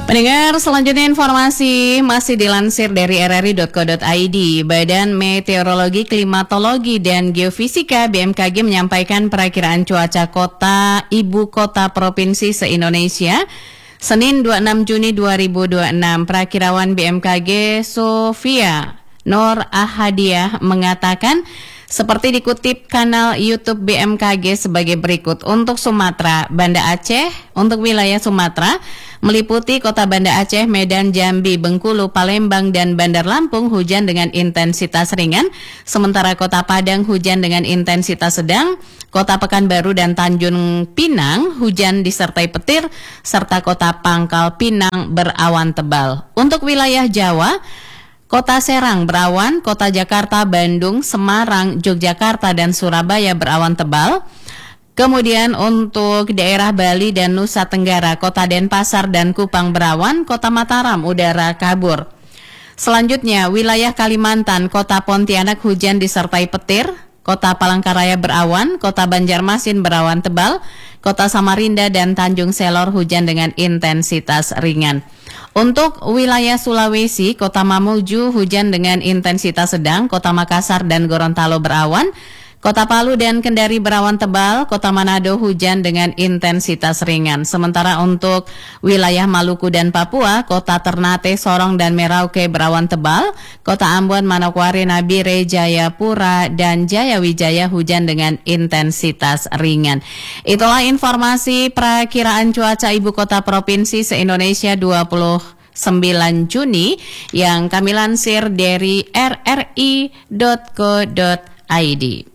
Pendengar, selanjutnya informasi masih dilansir dari rri.co.id. Badan Meteorologi, Klimatologi, dan Geofisika BMKG menyampaikan perakiraan cuaca kota ibu kota provinsi se-Indonesia Senin 26 Juni 2026. Perakirawan BMKG Sofia Nur Ahadiah mengatakan seperti dikutip kanal YouTube BMKG sebagai berikut. Untuk Sumatera, Banda Aceh, untuk wilayah Sumatera meliputi kota Banda Aceh, Medan, Jambi, Bengkulu, Palembang, dan Bandar Lampung hujan dengan intensitas ringan. Sementara kota Padang hujan dengan intensitas sedang, kota Pekanbaru dan Tanjung Pinang hujan disertai petir, serta kota Pangkal Pinang berawan tebal. Untuk wilayah Jawa, Kota Serang berawan, kota Jakarta, Bandung, Semarang, Yogyakarta, dan Surabaya berawan tebal. Kemudian untuk daerah Bali dan Nusa Tenggara, kota Denpasar dan Kupang berawan, kota Mataram udara kabur. Selanjutnya, wilayah Kalimantan, kota Pontianak hujan disertai petir, kota Palangkaraya berawan, kota Banjarmasin berawan tebal, kota Samarinda dan Tanjung Selor hujan dengan intensitas ringan. Untuk wilayah Sulawesi, kota Mamuju hujan dengan intensitas sedang, kota Makassar dan Gorontalo berawan, kota Palu dan Kendari berawan tebal, kota Manado hujan dengan intensitas ringan. Sementara untuk wilayah Maluku dan Papua, kota Ternate, Sorong dan Merauke berawan tebal, kota Ambon, Manokwari, Nabire, Jayapura dan Jayawijaya hujan dengan intensitas ringan. Itulah informasi perakiraan cuaca ibu kota provinsi se-Indonesia 29 Juni yang kami lansir dari rri.co.id.